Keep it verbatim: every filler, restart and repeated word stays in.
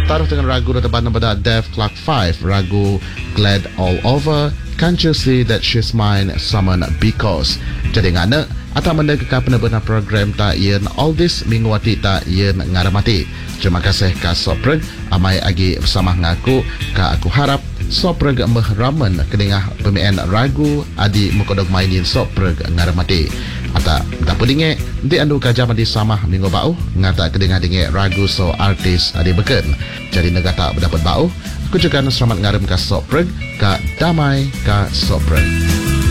Taruh dengan ragu teban pada Dave Clark five, ragu Glad All Over, Can't You See That She's Mine, Summon Because. Jadi ngana atau menda ke penerbangan program ta yen all this minggu wati ta yen ngaramati. Terima kasih ka Sopreg amai agi bersama ngaku ka aku harap Sopreg mehramen kedengah pemain ragu adi mukodok mainin Sopreg ngaramati. Ata dapat dinge di andu kajam di sama minggu bau ngata kedengah dinge ragu so artis adi beken. Jadi negata berdapat bau. Aku juga selamat ngaram ka Sopreg ka damai ka Sopreg.